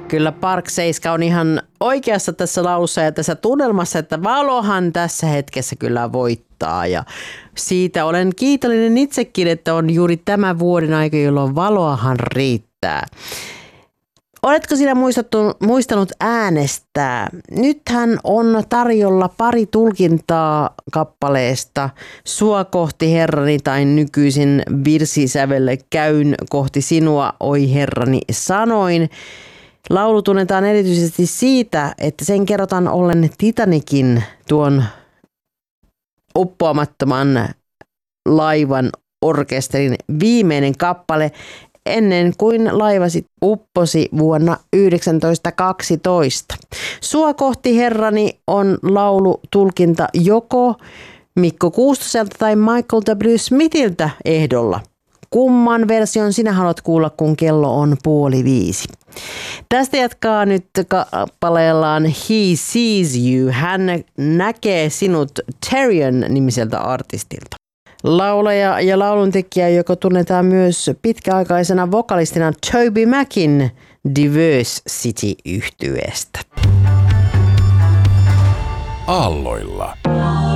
Kyllä Park Seiska on ihan oikeassa tässä laulussa ja tässä tunnelmassa, että valohan tässä hetkessä kyllä voittaa. Ja siitä olen kiitollinen itsekin, että on juuri tämä vuoden aika, jolloin valoahan riittää. Oletko sinä muistanut äänestää? Nythän on tarjolla pari tulkintaa kappaleesta Sua kohti herrani tai nykyisin virsisävelle Käyn kohti sinua, oi herrani sanoin. Laulu tunnetaan erityisesti siitä, että sen kerrotaan ollen Titanicin tuon uppoamattoman laivan orkesterin viimeinen kappale ennen kuin laiva upposi vuonna 1912. Sua kohti herrani on laulutulkinta joko Mikko Kuustoselta tai Michael W. Smithiltä ehdolla. Kumman version sinä haluat kuulla, kun kello on 4:30? Tästä jatkaa nyt kappaleellaan He Sees You. Hän näkee sinut Therion-nimiseltä artistilta. Laulaja ja lauluntekijä, joka tunnetaan myös pitkäaikaisena vokalistina Toby Mackin Diversity-yhtyeestä. Aalloilla.